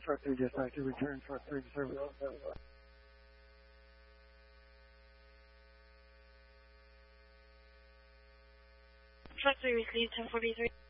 Truck 3 dispatch to return Truck 3 to service. Truck 3 received 1043.